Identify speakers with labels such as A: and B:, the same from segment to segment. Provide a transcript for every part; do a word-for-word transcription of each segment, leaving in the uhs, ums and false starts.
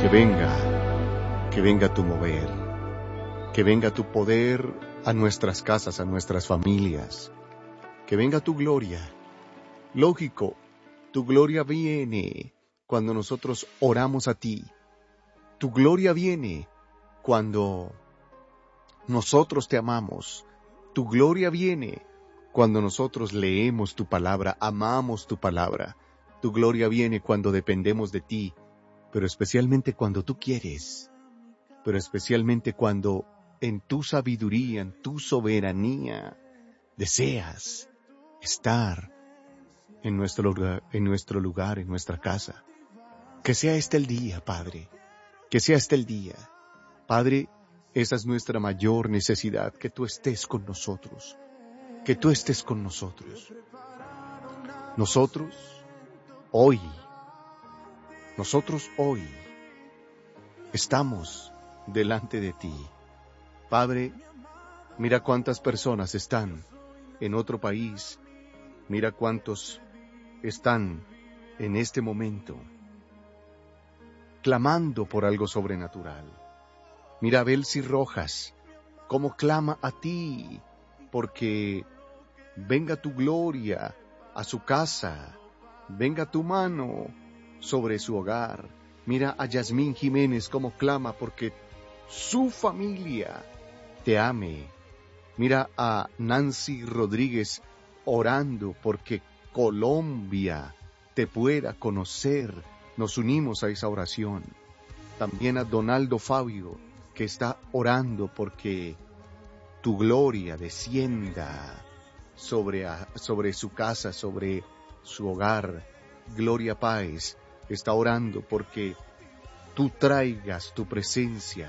A: Que venga, que venga tu mover, que venga tu poder a nuestras casas, a nuestras familias, que venga tu gloria. Lógico, tu gloria viene cuando nosotros oramos a ti. Tu gloria viene cuando nosotros te amamos. Tu gloria viene cuando nosotros leemos tu palabra, amamos tu palabra. Tu gloria viene cuando dependemos de ti, pero especialmente cuando tú quieres, pero especialmente cuando en tu sabiduría, en tu soberanía, deseas estar en nuestro lugar, en nuestro lugar, en nuestra casa. Que sea este el día, Padre, que sea este el día. Padre, esa es nuestra mayor necesidad, que tú estés con nosotros, que tú estés con nosotros. Nosotros, hoy, nosotros hoy, estamos delante de ti. Padre, mira cuántas personas están en otro país, mira cuántos están en este momento clamando por algo sobrenatural. Mira a Belsi Rojas, cómo clama a ti, porque venga tu gloria a su casa, venga tu mano sobre su hogar. Mira a Yasmín Jiménez, cómo clama porque su familia te ame. Mira a Nancy Rodríguez orando porque Colombia te pueda conocer. Nos unimos a esa oración. También a Donaldo Fabio, que está orando porque tu gloria descienda sobre, a, sobre su casa, sobre su hogar. Gloria Páez está orando porque tú traigas tu presencia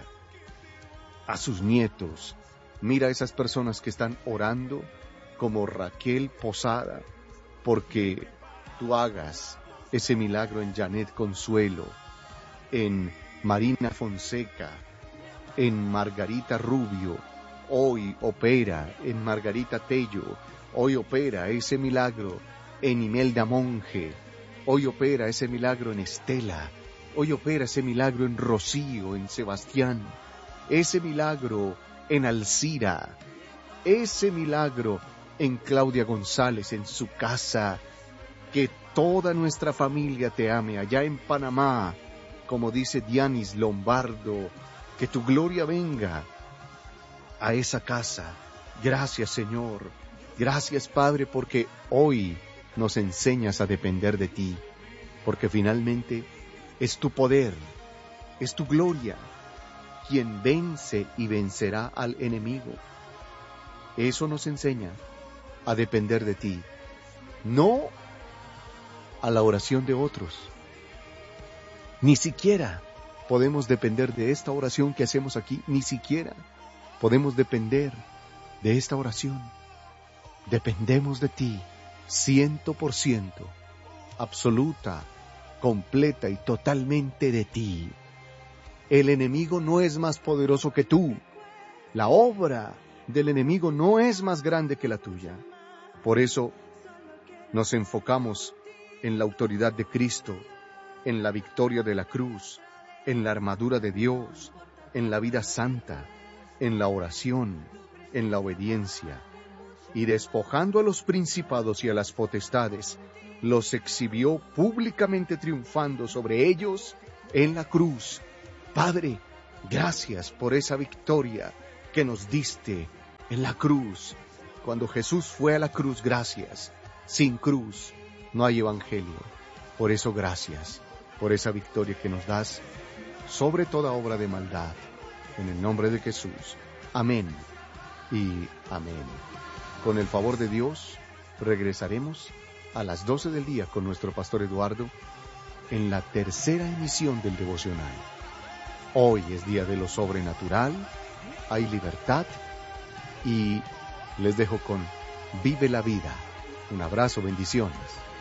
A: a sus nietos. Mira a esas personas que están orando, como Raquel Posada, porque tú hagas ese milagro en Janet Consuelo, en Marina Fonseca, en Margarita Rubio. Hoy opera en Margarita Tello, hoy opera ese milagro en Imelda Monge, hoy opera ese milagro en Estela, hoy opera ese milagro en Rocío, en Sebastián, ese milagro en Alcira, ese milagro en Claudia González, en su casa. Que toda nuestra familia te ame allá en Panamá, como dice Dianis Lombardo, que tu gloria venga a esa casa. Gracias, Señor. Gracias, Padre, porque hoy nos enseñas a depender de ti, porque finalmente es tu poder, es tu gloria, quien vence y vencerá al enemigo. Eso nos enseña a depender de ti, no a la oración de otros. Ni siquiera podemos depender de esta oración que hacemos aquí, ni siquiera podemos depender de esta oración. Dependemos de ti, ciento por ciento, absoluta, completa y totalmente de ti. El enemigo no es más poderoso que tú. La obra del enemigo no es más grande que la tuya. Por eso nos enfocamos en la autoridad de Cristo, en la victoria de la cruz, en la armadura de Dios, en la vida santa, en la oración, en la obediencia. Y despojando a los principados y a las potestades, los exhibió públicamente triunfando sobre ellos en la cruz. Padre, gracias por esa victoria que nos diste en la cruz. Cuando Jesús fue a la cruz, gracias. Sin cruz no hay evangelio. Por eso gracias, por esa victoria que nos das sobre toda obra de maldad. En el nombre de Jesús. Amén y amén. Con el favor de Dios, regresaremos a las doce del día con nuestro pastor Eduardo en la tercera emisión del devocional. Hoy es día de lo sobrenatural, hay libertad y les dejo con Vive la Vida. Un abrazo, bendiciones.